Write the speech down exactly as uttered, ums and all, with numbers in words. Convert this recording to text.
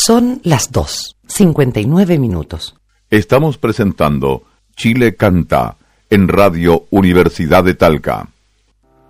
Son las dos, cincuenta y nueve minutos. Estamos presentando Chile Canta en Radio Universidad de Talca.